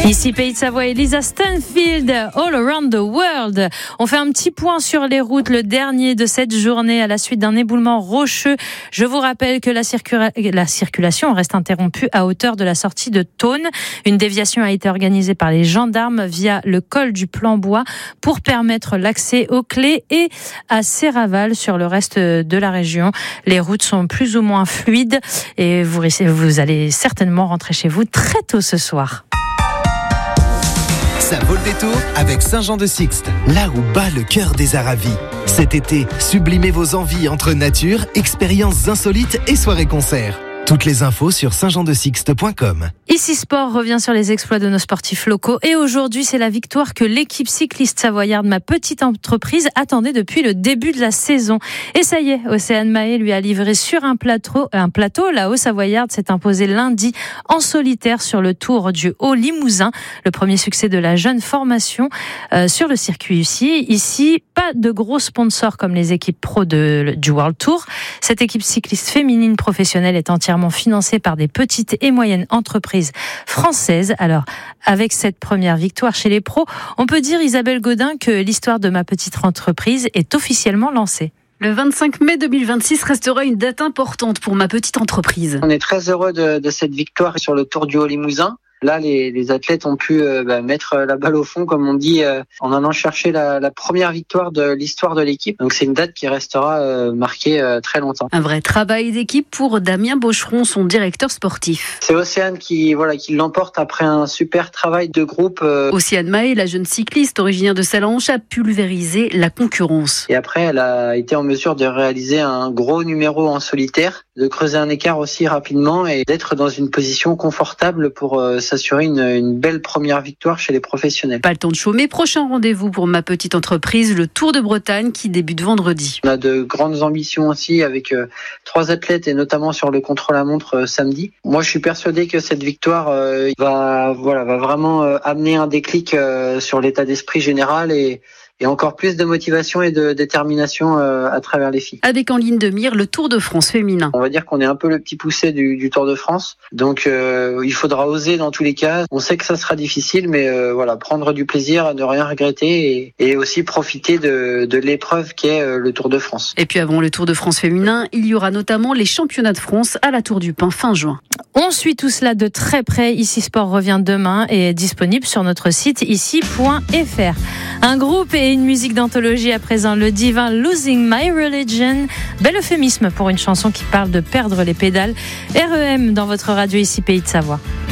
Ici Pays de Savoie et Lisa Stanfield, All Around the World. On fait un petit point sur les routes, le dernier de cette journée à la suite d'un éboulement rocheux. Je vous rappelle que la circulation reste interrompue à hauteur de la sortie de Thônes. Une déviation a été organisée par les gendarmes via le col du Plan-Bois pour permettre l'accès aux Clés et à Serraval sur le reste de la région. Les routes sont plus ou moins fluides et vous allez certainement rentrer chez vous très tôt ce soir. Ça vaut le détour avec Saint-Jean-de-Sixte, là où bat le cœur des Aravis. Cet été, sublimez vos envies entre nature, expériences insolites et soirées-concerts. Toutes les infos sur saintjeandesixte.com. Ici Sport revient sur les exploits de nos sportifs locaux et aujourd'hui c'est la victoire que l'équipe cycliste savoyarde Ma Petite Entreprise attendait depuis le début de la saison. Et ça y est, Océane Mahé lui a livré sur un plateau. La Haut-Savoyarde s'est imposée lundi en solitaire sur le Tour du Haut-Limousin. Le premier succès de la jeune formation sur le circuit ici. Pas de gros sponsors comme les équipes pro du World Tour. Cette équipe cycliste féminine professionnelle est entièrement financée par des petites et moyennes entreprises françaises. Alors, avec cette première victoire chez les pros, on peut dire, Isabelle Godin, que l'histoire de Ma Petite Entreprise est officiellement lancée. Le 25 mai 2026 restera une date importante pour Ma Petite Entreprise. On est très heureux de cette victoire sur le Tour du Haut-Limousin. Là, les athlètes ont pu mettre la balle au fond, comme on dit, en allant chercher la première victoire de l'histoire de l'équipe. Donc c'est une date qui restera marquée très longtemps. Un vrai travail d'équipe pour Damien Bocheron, son directeur sportif. C'est Océane qui l'emporte après un super travail de groupe. Océane Mahé, la jeune cycliste originaire de Salanches, a pulvérisé la concurrence. Et après, elle a été en mesure de réaliser un gros numéro en solitaire, de creuser un écart aussi rapidement et d'être dans une position confortable pour s'assurer une belle première victoire chez les professionnels. Pas le temps de chômer. Prochain rendez-vous pour Ma Petite Entreprise, le Tour de Bretagne qui débute vendredi. On a de grandes ambitions aussi avec 3 athlètes et notamment sur le contre-la-montre samedi. Moi, je suis persuadé que cette victoire va vraiment amener un déclic sur l'état d'esprit général et encore plus de motivation et de détermination à travers les filles. Avec en ligne de mire le Tour de France féminin. On va dire qu'on est un peu le petit poussé du Tour de France. Donc il faudra oser dans tous les cas. On sait que ça sera difficile, mais prendre du plaisir, ne rien regretter et aussi profiter de l'épreuve qu'est le Tour de France. Et puis avant le Tour de France féminin, il y aura notamment les championnats de France à la Tour du Pin fin juin. On suit tout cela de très près. Ici Sport revient demain et est disponible sur notre site ici.fr. Un groupe et une musique d'anthologie à présent, le divin Losing My Religion. Bel euphémisme pour une chanson qui parle de perdre les pédales. REM dans votre radio ici Pays de Savoie.